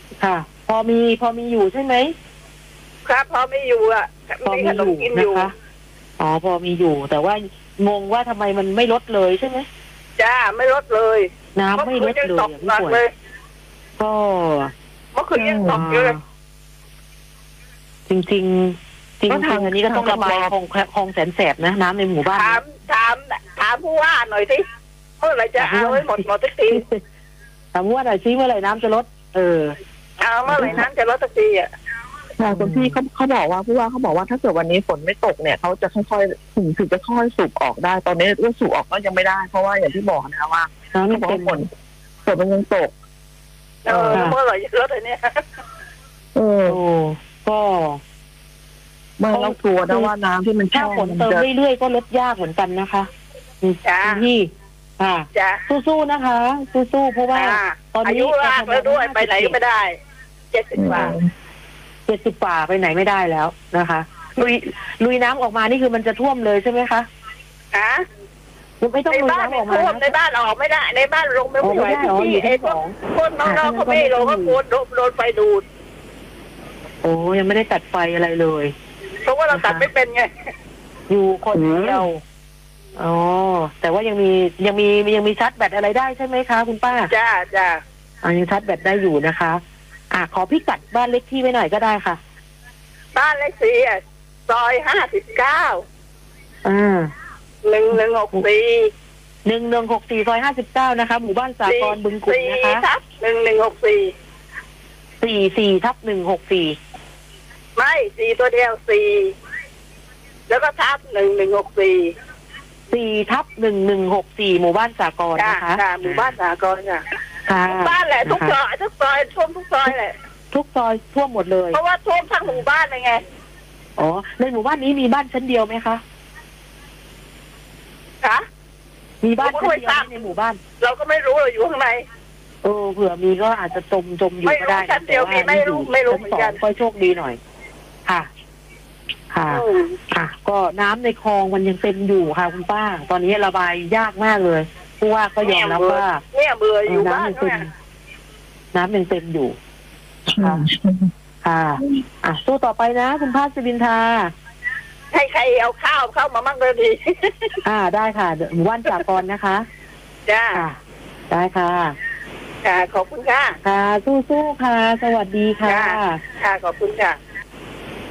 ค่ะ พอมีอยู่ใช่ไหมครับพอไม่อยู่อ่ะพอมีขนมมีอยู่กินอนะยู่คะอ๋อพอมีอยู่ แต่ว่างงว่าทำไมมันไม่ลดเลยใช่ไหมจ้าไม่ลดเลยน้ำไม่ลดเลยตกพี่หนักป่วยเลยก็เมื่อคืนยังตกอยู่เลยจริงๆจริงๆอันนี้ก็ต้องระบายคลองแสนแสบนะน้ำในหมู่บ้านถามผู้ว่าหน่อยสิเมื่อไหร่จะเอาไว้หมดสักทีถามว่าหน่อยซิเมื่อไหร่น้ำจะลดเอาเมื่อไหร่น้ำจะลดสักทีอ่ะคุณพี่เขาบอกว่าผู้ว่าเขาบอกว่าถ้าเกิดวันนี้ฝนไม่ตกเนี่ยเขาจะค่อยๆถึงจะค่อยสูบออกได้ตอนนี้เรื่องสูบออกก็ยังไม่ได้เพราะว่าอย่างที่บอกนะคะว่าน้ำเขาบอกว่าฝนมันยังตกเมื่อไหร่จะลดอันนี้ก็ไม่เรากลัวนะว่าน้ำที่มันถ้าฝนเติมเรื่อยๆก็ลดยากเหมือนกันนะคะพี่สู้ๆนะคะสู้ๆเพราะว่าตอนนี้อายุมากแล้วด้วยไปไหนก็ไม่ได้70 กว่าไปไหนไม่ได้แล้วนะคะลุยน้ำออกมานี่คือมันจะท่วมเลยใช่ไหมคะไม่ต้องลุยน้ำออกมาในบ้านออกไม่ได้ในบ้านลงไม่ไหวที่ไอ้คนน้องๆก็ไม่ลงก็โดนไฟดูดโอ้ยังไม่ได้ตัดไฟอะไรเลยเพราะว่าเราตัดไม่เป็นไงอยู่คนเดียวอ๋อแต่ว่ายังมีชาร์จแบตอะไรได้ใช่ไหมคะคุณป้าจ้ายังชาร์จแบตได้อยู่นะคะขอพิกัดบ้านเล็กที่ไว้หน่อยก็ได้ค่ะบ้านเลขที่ซอย59 1164 ซอย59นะคะหมู่บ้านสากรณ์บึงกุ่นนะคะ 44/1164ไม่4ตัวเดียว4แล้วก็ทับ1164 4/1164หมู่บ้านสากรณ์นะคะหมู่บ้านสากรณ์ค่ะบ้านแหละทุกซอยท่วมทุกซอยแหละทุกซอยท่วมหมดเลยเพราะว่าท่วมทั้งหมู่บ้านเลยไงอ๋อในหมู่บ้านนี้มีบ้านชั้นเดียวไหมคะมีบ้านชั้นเดียวในหมู่บ้านเราก็ไม่รู้เราอยู่ข้างในเผื่อมีก็อาจจะจมอยู่ก็ได้ชั้นเดียวไม่รู้เหมือนกันก็โชคดีหน่อยค่ะก็น้ำในคลองมันยังเต็มอยู่ค่ะคุณป้าตอนนี้ระบายยากมากเลยผู้ว่าก็ยอมรับว่าเนี่ยเบื่ออยู่บ้านน้ำยังเต็มอยู่ค่ะสู้ต่อไปนะคุณป้าสิบินทาให้ใครเอาข้าวเข้ามามั่งเลยดีได้ค่ะหมู่บ้านสากรณ์นะคะจ้าได้ค่ะขอบคุณค่ะสู้ๆค่ะสวัสดีค่ะขอบคุณค่ะ